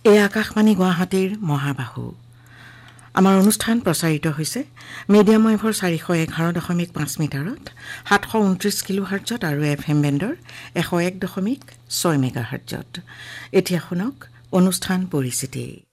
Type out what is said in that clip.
এই আকাশবাণী গুৱাহাটীৰ মহাবাহু আমাৰ অনুষ্ঠান প্ৰচাৰিত হৈছে মিডিয়াম ৱেভৰ 411.5 মিটাৰত 729 কিলোহাৰ্টজত আৰু FM বেণ্ডৰ 101.6 মেগাহাৰ্টজত। এতিয়া শুনক অনুষ্ঠান পৰিচিতি।